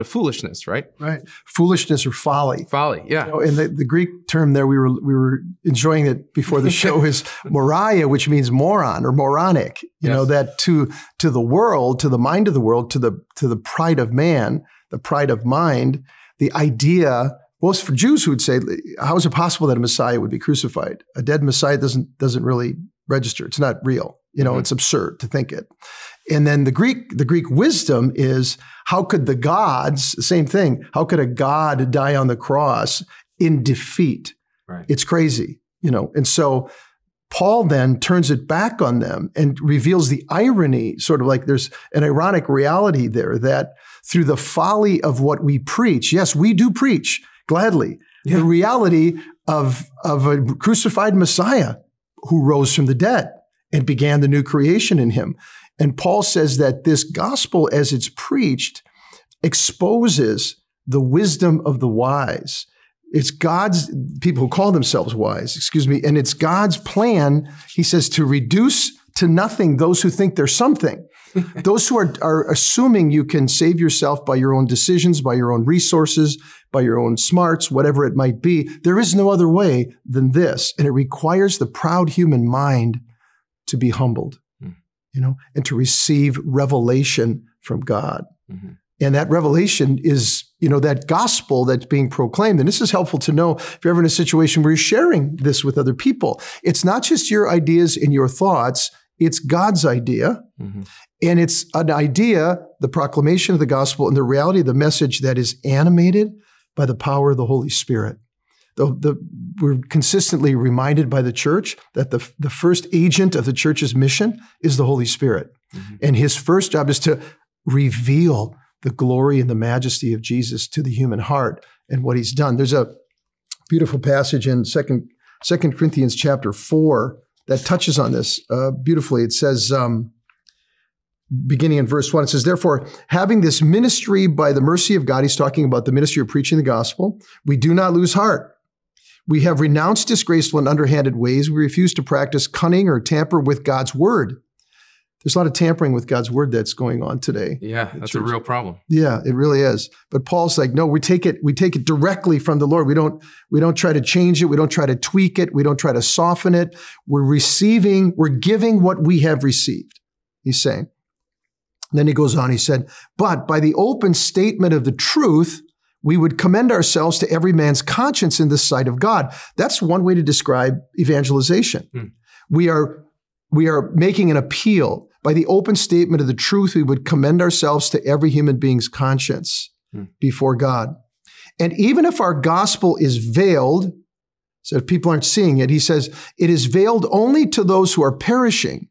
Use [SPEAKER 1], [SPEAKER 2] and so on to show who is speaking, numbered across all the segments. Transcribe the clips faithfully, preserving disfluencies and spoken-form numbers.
[SPEAKER 1] foolishness, right?
[SPEAKER 2] Right. Foolishness or folly.
[SPEAKER 1] Folly, yeah.
[SPEAKER 2] You know, and the, the Greek term there, we were we were enjoying it before the show, is moria, which means moron or moronic. You
[SPEAKER 1] yes. know, that
[SPEAKER 2] to to the world, to the mind of the world, to the to the pride of man, the pride of mind, the idea. Well, for Jews who would say, how is it possible that a Messiah would be crucified? A dead Messiah doesn't doesn't really register. It's not real. You know, mm-hmm. It's absurd to think it. And then the Greek, the Greek wisdom is, how could the gods, same thing, how could a god die on the cross in defeat?
[SPEAKER 1] Right.
[SPEAKER 2] It's crazy, you know. And so Paul then turns it back on them and reveals the irony, sort of like there's an ironic reality there that through the folly of what we preach, yes, we do preach gladly, yeah. the reality of, of a crucified Messiah who rose from the dead and began the new creation in him. And Paul says that this gospel, as it's preached, exposes the wisdom of the wise. It's God's, people who call themselves wise, excuse me, and it's God's plan, he says, to reduce to nothing those who think they're something. Those who are, are assuming you can save yourself by your own decisions, by your own resources, by your own smarts, whatever it might be. There is no other way than this. And it requires the proud human mind to be humbled, mm. you know, and to receive revelation from God. Mm-hmm. And that revelation is, you know, that gospel that's being proclaimed. And this is helpful to know if you're ever in a situation where you're sharing this with other people. It's not just your ideas and your thoughts. It's God's idea. Mm-hmm. And it's an idea, the proclamation of the gospel and the reality of the message that is animated by the power of the Holy Spirit. The, the, we're consistently reminded by the church that the, the first agent of the church's mission is the Holy Spirit. Mm-hmm. And his first job is to reveal the glory and the majesty of Jesus to the human heart and what he's done. There's a beautiful passage in Second Corinthians chapter four that touches on this uh, beautifully. It says, um, beginning in verse one, it says, therefore, having this ministry by the mercy of God, he's talking about the ministry of preaching the gospel, we do not lose heart. We have renounced disgraceful and underhanded ways. We refuse to practice cunning or tamper with God's word. There's a lot of tampering with God's word that's going on today.
[SPEAKER 1] Yeah, that's a real problem.
[SPEAKER 2] Yeah, it really is. But Paul's like, no, we take it, we take it directly from the Lord. We don't, we don't try to change it. We don't try to tweak it. We don't try to soften it. We're receiving, we're giving what we have received, he's saying. And then he goes on, he said, but by the open statement of the truth, we would commend ourselves to every man's conscience in the sight of God. That's one way to describe evangelization. Hmm. We are, we are making an appeal. By the open statement of the truth, we would commend ourselves to every human being's conscience hmm. before God. And even if our gospel is veiled, so if people aren't seeing it, he says, it is veiled only to those who are perishing.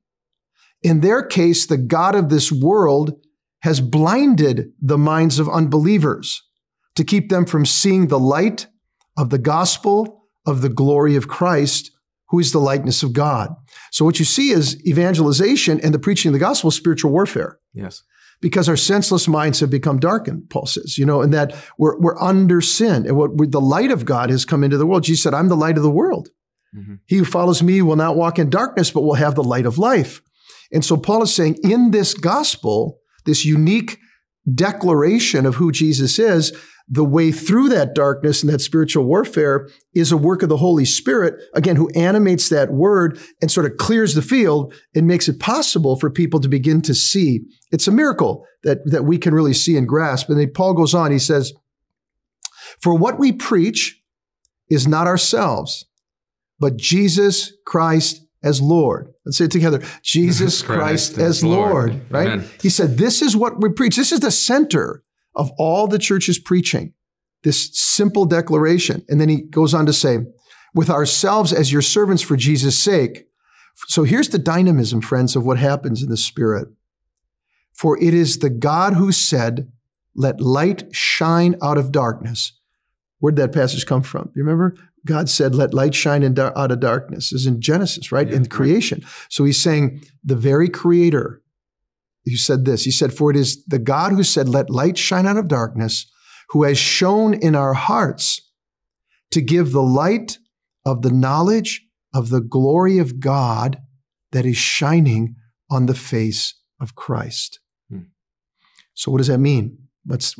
[SPEAKER 2] In their case, the God of this world has blinded the minds of unbelievers to keep them from seeing the light of the gospel of the glory of Christ, who is the likeness of God. So what you see is evangelization and the preaching of the gospel is spiritual warfare.
[SPEAKER 1] Yes.
[SPEAKER 2] Because our senseless minds have become darkened, Paul says, you know, and that we're, we're under sin. And what the light of God has come into the world. Jesus said, I'm the light of the world. Mm-hmm. He who follows me will not walk in darkness, but will have the light of life. And so Paul is saying in this gospel, this unique declaration of who Jesus is, the way through that darkness and that spiritual warfare is a work of the Holy Spirit, again, who animates that word and sort of clears the field and makes it possible for people to begin to see. It's a miracle that, that we can really see and grasp. And then Paul goes on, he says, for what we preach is not ourselves, but Jesus Christ as Lord. Let's say it together. Jesus Christ, Christ as Lord, Lord right? Amen. He said, this is what we preach. This is the center of all the church's preaching, this simple declaration. And then he goes on to say, with ourselves as your servants for Jesus' sake. So here's the dynamism, friends, of what happens in the Spirit. For it is the God who said, let light shine out of darkness. Where'd that passage come from? You remember? God said, let light shine in dar- out of darkness. This is in Genesis, right? Yeah, in creation. Right. So he's saying the very creator who said this, he said, for it is the God who said, let light shine out of darkness, who has shone in our hearts to give the light of the knowledge of the glory of God that is shining on the face of Christ. Hmm. So what does that mean? Let's